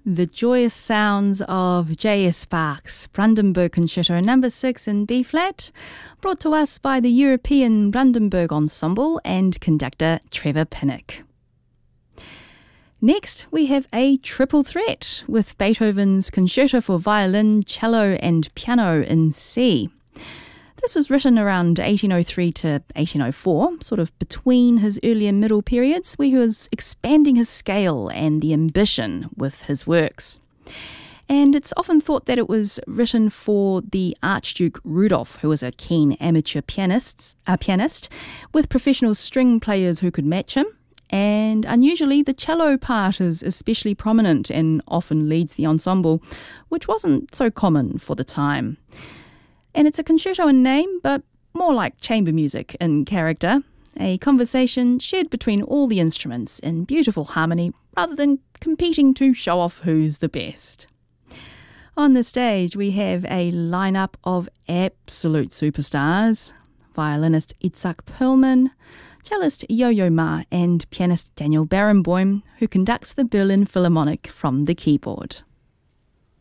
The joyous sounds of J.S. Bach's Brandenburg Concerto No. 6 in B-flat, brought to us by the European Brandenburg Ensemble and conductor Trevor Pinnock. Next, we have a triple threat with Beethoven's Concerto for Violin, Cello and Piano in C. This was written around 1803 to 1804, sort of between his early and middle periods, where he was expanding his scale and the ambition with his works. And it's often thought that it was written for the Archduke Rudolf, who was a keen amateur pianist, with professional string players who could match him. And unusually, the cello part is especially prominent and often leads the ensemble, which wasn't so common for the time. And it's a concerto in name, but more like chamber music in character, a conversation shared between all the instruments in beautiful harmony rather than competing to show off who's the best. On the stage, we have a lineup of absolute superstars: violinist Itzhak Perlman, cellist Yo-Yo Ma, and pianist Daniel Barenboim, who conducts the Berlin Philharmonic from the keyboard.